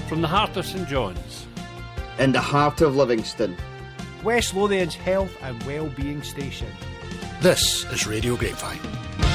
From the heart of St John's, in the heart of Livingston, West Lothian's health and well-being station. This is Radio Grapevine.